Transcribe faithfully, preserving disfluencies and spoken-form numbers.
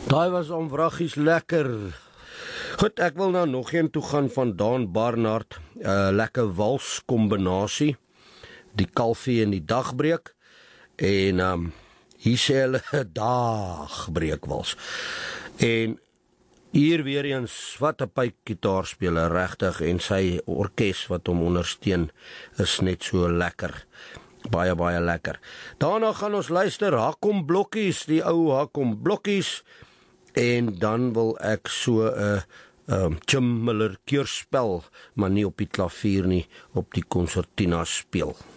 Daai was om vraggies lekker. Goed, ek wil nou nog een toe gaan van Daan Barnard, uh, lekker wals kombinasie, die kalfie en die dagbreek, en um, hier sê hulle dagbreek wals, en hier weer eens, wat 'n pyp gitaarspeler regtig, en sy orkes wat hom ondersteun, is net so lekker. Baie, baie lekker. Daarna gaan ons luister, Hakom Blokkies, die ou Hakom Blokkies, en dan wil ek so 'n uh, um, Jim Miller keurspel, maar nie op die klavier nie, op die concertina speel.